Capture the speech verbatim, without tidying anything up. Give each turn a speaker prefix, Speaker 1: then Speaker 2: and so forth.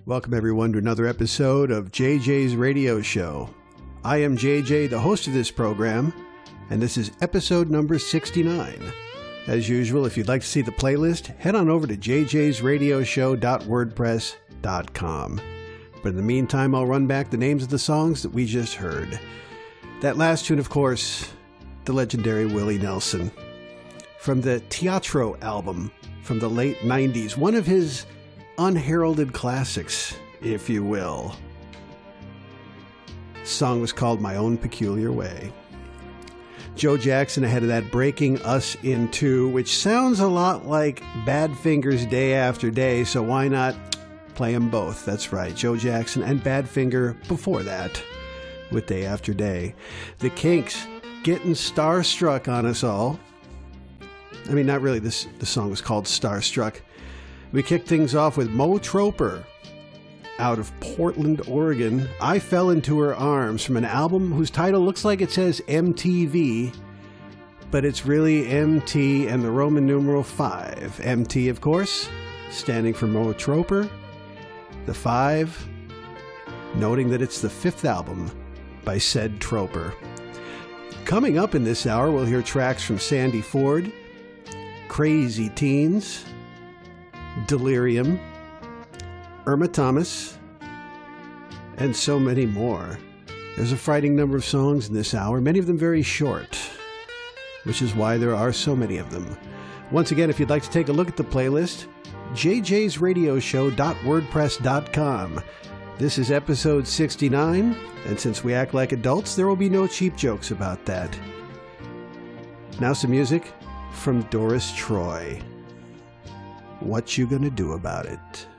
Speaker 1: Welcome everyone to another episode of J J's Radio Show. I am J J, the host of this program, and this is episode number sixty-nine. As usual, if you'd like to see the playlist, head on over to j j's radio show dot wordpress dot com. But in the meantime, I'll run back the names of the songs that we just heard. That last tune, of course, the legendary Willie Nelson. From the Teatro album from the late nineties, one of his unheralded classics, if you will. The song was called My Own Peculiar Way. Joe Jackson ahead of that, Breaking Us in Two, which sounds a lot like Badfinger's Day After Day, so why not play them both? That's right, Joe Jackson and Badfinger before that with Day After Day. The Kinks, Getting Starstruck on Us All. I mean, not really, this the song was called Starstruck. We kicked things off with Mo Troper out of Portland, Oregon. I Fell Into Her Arms, from an album whose title looks like it says M T V, but it's really M T and the Roman numeral five. M T, of course, standing for Mo Troper. The five, noting that it's the fifth album by said Troper. Coming up in this hour, we'll hear tracks from Sandy Ford, Crazy Teens, Delirium, Irma Thomas, and so many more. There's a frightening number of songs in this hour, many of them very short, which is why there are so many of them. Once again, if you'd like to take a look at the playlist, j j's radio show dot wordpress dot com. This is episode sixty-nine, and since we act like adults, there will be no cheap jokes about that. Now some music from Doris Troy. What You Gonna Do About It?